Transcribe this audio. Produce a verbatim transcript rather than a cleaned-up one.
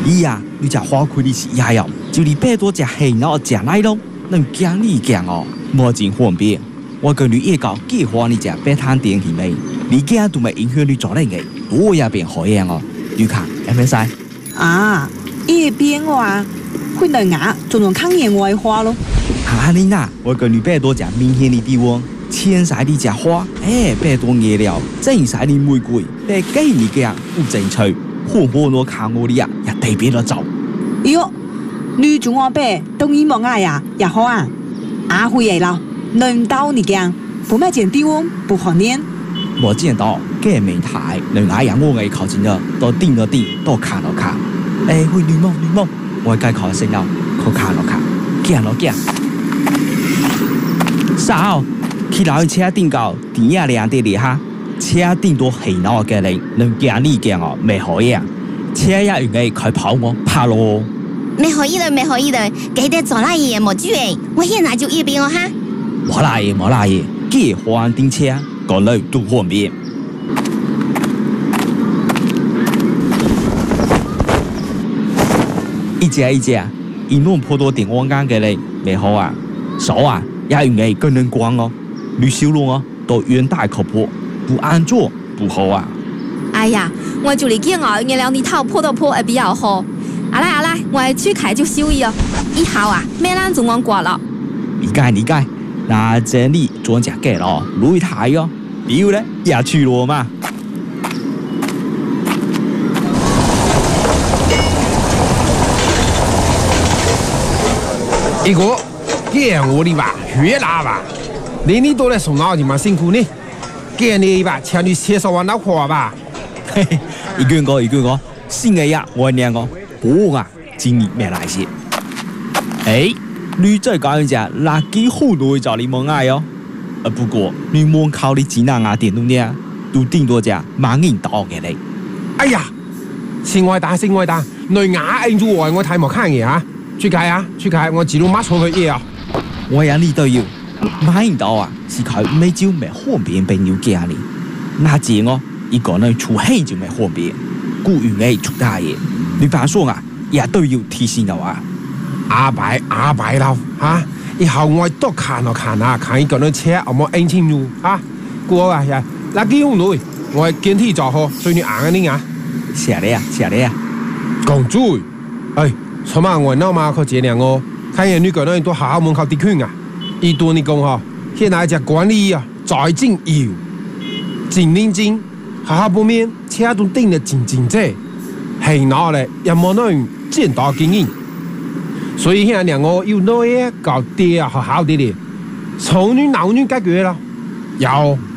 你呀，你只花开的是呀哟，就你百多只黑脑食奶咯，能讲你讲哦，无真方便。我跟你一搞计划你只白摊电器没，你讲都没影响你做人嘅，我也变好样哦。你看，係咪使？ 啊，一边话会能牙种种抗炎外花咯。 啊，你呐，我跟你百多只明显的地方。千晒的只花，哎，百多颜料，正晒的玫瑰，百几你嘅不正趣，好好我看我的呀，也特别的走。 哟，女主我白，东一望爱呀，也好啊。阿辉嚟啦，轮到你讲，不买件地方不好念。 我见到嘅美台，能爱呀我嘅靠近了，都盯了盯，都看了看。哎，會女夢女夢，我該考先了，可看了看，見了見。sao？去到車頂高，點呀亮啲啲哈，車頂多係鬧嘅人，能見你見哦，未可以啊，車呀原來開跑我怕咯。 未可以的，未可以的，記得做那嘢冇注意，我現在就一邊哦哈。 冇啦嘢，冇啦嘢，結婚訂車，個女都方便。一隻一隻，一弄破多點彎杆嘅人，未好啊，手啊，也原來更能光哦。女小路哦，都遠大靠譜，不安坐不好啊！ 哎呀，我就嚟見我原來你頭破到破係比較好。阿來阿來，我去開就收意哦。以後啊，咩人仲講過了？ 理解理解，那這裡專家給了擂台哦，比如呢也去羅嘛。 一個見我的吧，越南吧。你呢度咧送我哋嘛辛苦呢，見你吧，請你介紹我老婆吧。 嘿嘿，一句講一句講，新嘅呀，我兩個我啊，經歷咩來些？哎，你再講一隻，垃圾好多找你冇愛哦。啊不過你門口啲指南啊電動啲都頂多隻萬銀刀嘅你。 哎呀，先愛打先愛打，你牙硬住我，我睇冇看嘢啊！出街啊，出街，我自動馬上去嘢啊！ 我呀呢都要。買唔到啊，是佢每朝咪方便朋友家哩。那這我一個人出氣就咪方便，故願意出大嘢。你爸說啊，也都要提醒我啊。 阿伯阿伯啦嚇，以後我多看咯看啊，看一個人車有冇安全路啊。過啊呀，嗱幾好女，我係見天就好，對你硬啊你啊。 謝你啊，謝你啊。 講嘴，哎，什麼我鬧嘛佢這樣哦，看人女個人都好好門口啲圈啊。依度你講嗬，現在只管理啊，在正要，真認真，下下半面車都頂得真真正，係拿咧又冇那樣見到經驗，所以現在兩個要攞嘢搞啲啊，好好啲啲，從女鬧女解決啦，有。